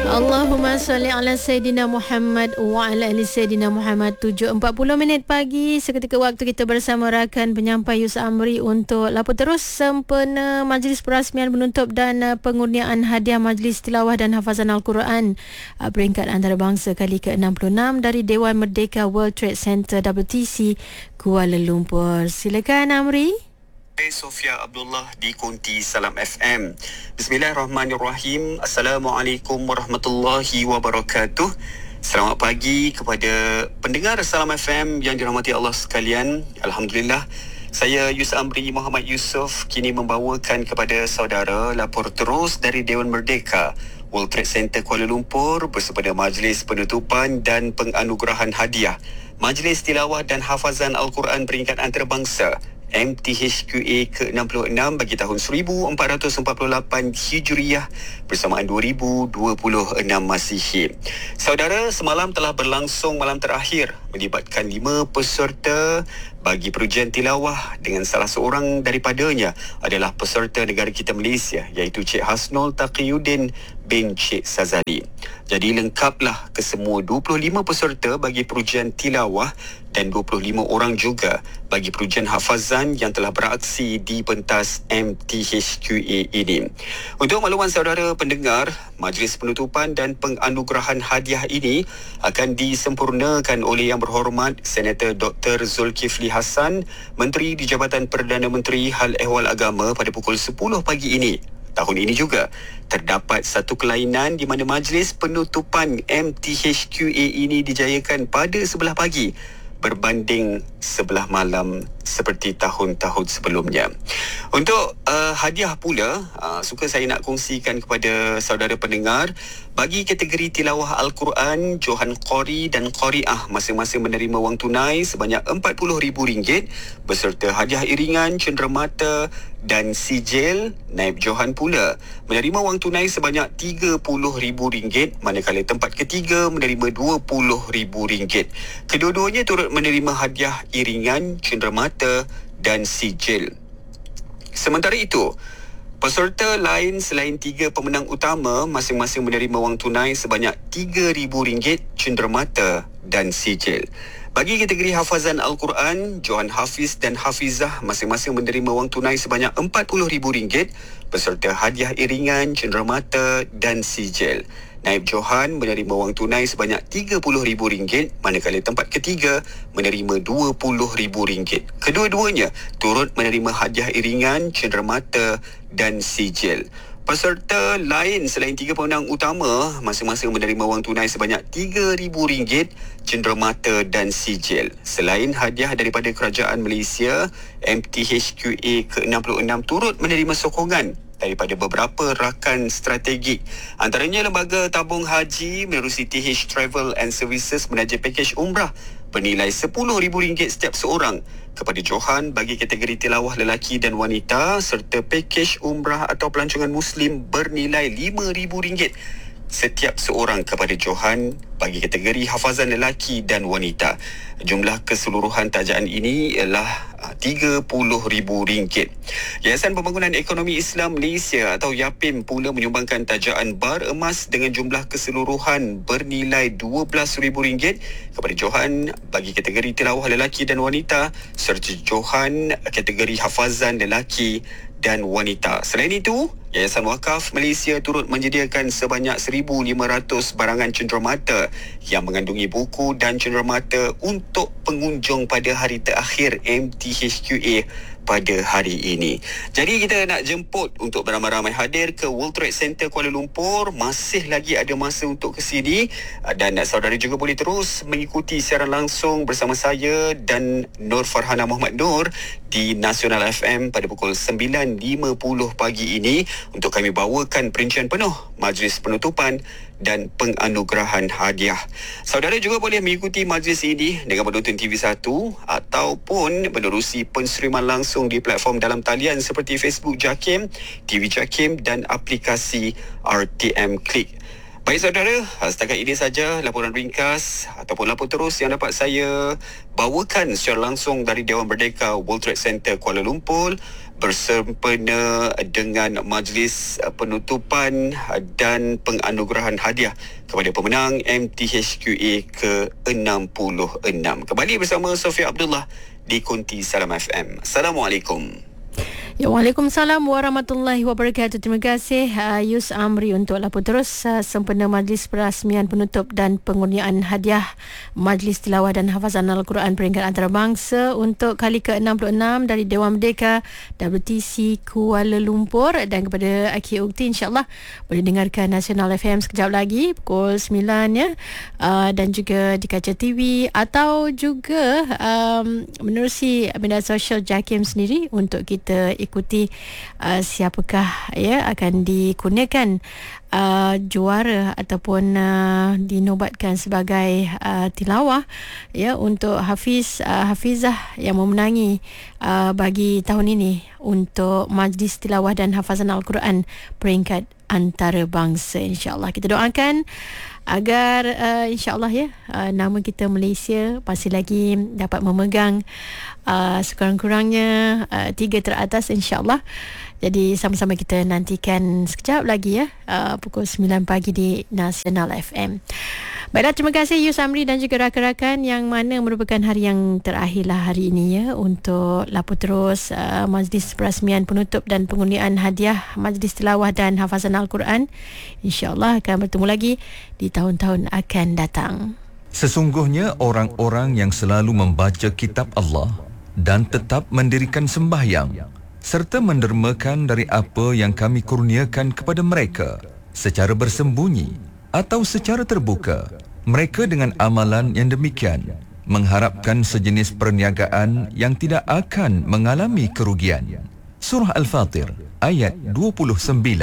Allahumma salli ala Sayyidina Muhammad wa ala ali Sayyidina Muhammad. 7.40 pagi, seketika waktu kita bersama rakan penyampai Yus Amri untuk lapor terus sempena Majlis Perasmian Penutup dan pengurniaan hadiah Majlis Tilawah dan Hafazan Al-Quran peringkat antarabangsa kali ke-66 dari Dewan Merdeka World Trade Center WTC Kuala Lumpur. Silakan Amri. Sofia Abdullah di Konti Salam FM. Bismillahirrahmanirrahim. Assalamualaikum warahmatullahi wabarakatuh. Selamat pagi kepada pendengar Salam FM yang dirahmati Allah sekalian. Alhamdulillah, saya Yus Amri Muhammad Yusof kini membawakan kepada saudara lapor terus dari Dewan Merdeka World Trade Center Kuala Lumpur bersempena Majlis Penutupan dan Penganugerahan Hadiah Majlis Tilawah dan Hafazan Al-Quran peringkat antarabangsa MTHQA ke-66 bagi tahun 1448 Hijriah bersamaan 2026 Masihi. Saudara, semalam telah berlangsung malam terakhir melibatkan 5 peserta bagi perujian tilawah dengan salah seorang daripadanya adalah peserta negara kita Malaysia iaitu Cik Hasnul Taqiyuddin bin Cik Sazali. Jadi lengkaplah kesemua 25 peserta bagi perujian tilawah dan 25 orang juga bagi perujian hafazan yang telah beraksi di pentas MTHQA ini. Untuk makluman saudara pendengar, Majlis Penutupan dan Penganugerahan Hadiah ini akan disempurnakan oleh Yang Berhormat Senator Dr. Zulkifli Hasan, Menteri di Jabatan Perdana Menteri Hal Ehwal Agama pada pukul 10 pagi ini. Tahun ini juga terdapat satu kelainan di mana Majlis Penutupan MTHQA ini dijayakan pada sebelah pagi berbanding sebelah malam seperti tahun-tahun sebelumnya. Untuk hadiah pula, suka saya nak kongsikan kepada saudara pendengar, bagi kategori tilawah Al-Quran, Johan Qari dan Qari'ah masing-masing menerima wang tunai sebanyak RM40,000 beserta hadiah iringan, cenderamata dan sijil. Naib Johan pula menerima wang tunai sebanyak RM30,000 manakala tempat ketiga menerima RM20,000. Kedua-duanya turut menerima hadiah iringan, cenderamata dan sijil. Sementara itu, peserta lain selain 3 pemenang utama masing-masing menerima wang tunai sebanyak RM3,000, cenderamata dan sijil. Bagi kategori hafazan Al-Quran, Johan Hafiz dan Hafizah masing-masing menerima wang tunai sebanyak RM40,000 beserta hadiah iringan, cenderamata dan sijil. Naib Johan menerima wang tunai sebanyak RM30,000 manakala tempat ketiga menerima RM20,000. Kedua-duanya turut menerima hadiah iringan, cenderamata dan sijil. Peserta lain selain 3 pemenang utama masing-masing menerima wang tunai sebanyak RM3,000, cenderamata dan sijil. Selain hadiah daripada Kerajaan Malaysia, MTHQA ke-66 turut menerima sokongan daripada beberapa rakan strategik. Antaranya Lembaga Tabung Haji menerusi TH Travel and Services menaja pakej umrah bernilai RM10,000 setiap seorang kepada Johan bagi kategori tilawah lelaki dan wanita serta pakej umrah atau pelancongan Muslim bernilai RM5,000 setiap seorang kepada Johan bagi kategori hafazan lelaki dan wanita. Jumlah keseluruhan tajaan ini ialah RM30,000. Yayasan Pembangunan Ekonomi Islam Malaysia atau YAPIM pula menyumbangkan tajaan bar emas dengan jumlah keseluruhan bernilai RM12,000 kepada Johan bagi kategori tilawah lelaki dan wanita serta Johan kategori hafazan lelaki dan wanita. Selain itu, Yayasan Wakaf Malaysia turut menyediakan sebanyak 1,500 barangan cenderamata yang mengandungi buku dan cenderamata untuk pengunjung pada hari terakhir MTHQA pada hari ini. Jadi kita nak jemput untuk beramai-ramai hadir ke World Trade Center Kuala Lumpur. Masih lagi ada masa untuk ke sini dan saudara juga boleh terus mengikuti siaran langsung bersama saya dan Nur Farhana Muhammad Nur di Nasional FM pada pukul 9.50 pagi ini untuk kami bawakan perincian penuh Majlis Penutupan dan Penganugerahan Hadiah. Saudara juga boleh mengikuti majlis ini dengan menonton TV1 ataupun menerusi penseriman langsung di platform dalam talian seperti Facebook JAKIM, TV JAKIM dan aplikasi RTM Klik. Baik saudara, setakat ini saja laporan ringkas ataupun lapor terus yang dapat saya bawakan secara langsung dari Dewan Merdeka World Trade Center Kuala Lumpur bersempena dengan majlis penutupan dan penganugerahan hadiah kepada pemenang MTHQA ke-66. Kembali bersama Sofia Abdullah di Konti Salam FM. Assalamualaikum. Ya, Waalaikumsalam warahmatullahi wabarakatuh. Terima kasih Yus Amri untuk lapor terus sempena majlis perasmian penutup dan pengurniaan hadiah Majlis Tilawah dan Hafazan Al-Quran peringkat antarabangsa untuk kali ke-66 dari Dewan Merdeka WTC Kuala Lumpur. Dan kepada Aki Ukti, insyaAllah boleh dengarkan Nasional FM sekejap lagi pukul 9 ya, dan juga di kaca TV atau juga menerusi media sosial JAKIM sendiri untuk kita ikuti siapakah ya akan dikurniakan juara ataupun dinobatkan sebagai tilawah ya untuk hafizah yang memenangi bagi tahun ini untuk Majlis Tilawah dan Hafazan Al-Quran peringkat antarabangsa. InsyaAllah kita doakan agar insyaAllah ya nama kita Malaysia pasti lagi dapat memegang sekurang-kurangnya 3 teratas insyaAllah. Jadi sama-sama kita nantikan sekejap lagi ya pukul 9 pagi di Nasional FM. Baiklah, terima kasih Yus Amri dan juga rakan-rakan yang mana merupakan hari yang terakhirlah hari ini ya untuk lapor terus majlis perasmian penutup dan pengurniaan hadiah Majlis Tilawah dan Hafazan Al-Quran. InsyaAllah akan bertemu lagi di tahun-tahun akan datang. Sesungguhnya orang-orang yang selalu membaca kitab Allah dan tetap mendirikan sembahyang serta mendermakan dari apa yang kami kurniakan kepada mereka secara bersembunyi atau secara terbuka, mereka dengan amalan yang demikian mengharapkan sejenis perniagaan yang tidak akan mengalami kerugian. Surah Al-Fatir ayat 29.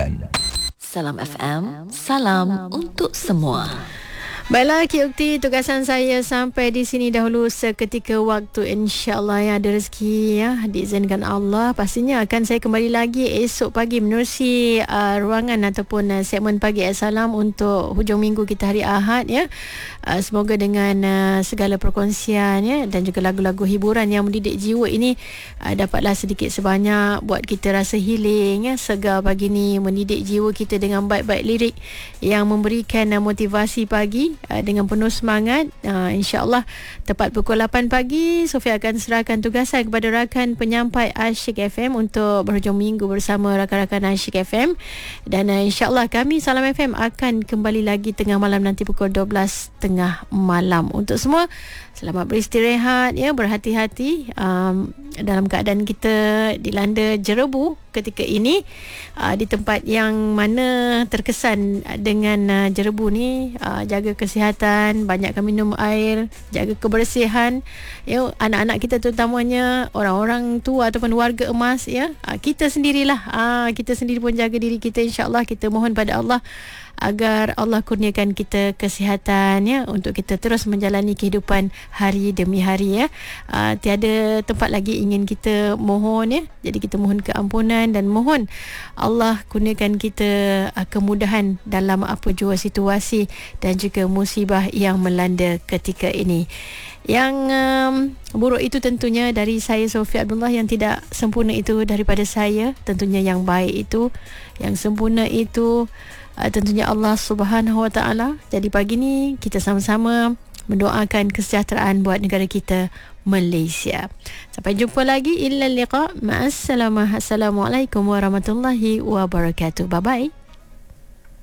Salam FM, salam untuk semua. Baiklah Cik Ukti, tugasan saya sampai di sini dahulu seketika waktu. InsyaAllah yang ada rezeki ya, diizinkan Allah, pastinya akan saya kembali lagi esok pagi menerusi ruangan ataupun segmen Pagi Assalam untuk hujung minggu kita hari Ahad ya. Semoga dengan segala perkongsian ya dan juga lagu-lagu hiburan yang mendidik jiwa ini dapatlah sedikit sebanyak buat kita rasa healing ya, segar pagi ni, mendidik jiwa kita dengan baik-baik lirik yang memberikan motivasi pagi dengan penuh semangat. InsyaAllah tepat pukul 8 pagi Sofia akan serahkan tugasan kepada rakan penyampai Asyik FM untuk berhujung minggu bersama rakan-rakan Asyik FM. Dan insyaAllah kami Salam FM akan kembali lagi tengah malam nanti pukul 12 tengah malam. Untuk semua, selamat beristirahat ya, berhati-hati dalam keadaan kita dilanda jerebu ketika ini di tempat yang mana terkesan dengan jerebu ni. Jaga kesihatan, banyakkan minum air, jaga kebersihan ya, anak-anak kita terutamanya, orang-orang tua ataupun warga emas ya, kita sendirilah, kita sendiri pun jaga diri kita. InsyaAllah kita mohon pada Allah agar Allah kurniakan kita kesihatan ya, untuk kita terus menjalani kehidupan hari demi hari ya. Tiada tempat lagi ingin kita mohon ya. Jadi kita mohon keampunan dan mohon Allah kurniakan kita kemudahan dalam apa jua situasi dan juga musibah yang melanda ketika ini. Yang buruk itu tentunya dari saya Sofia Abdullah, yang tidak sempurna itu daripada saya, tentunya yang baik itu, yang sempurna itu tentunya Allah Subhanahu Wa Taala. Jadi pagi ni kita sama-sama mendoakan kesejahteraan buat negara kita Malaysia. Sampai jumpa lagi, illa liqa, ma'assalamah. Assalamualaikum warahmatullahi wabarakatuh. Bye bye.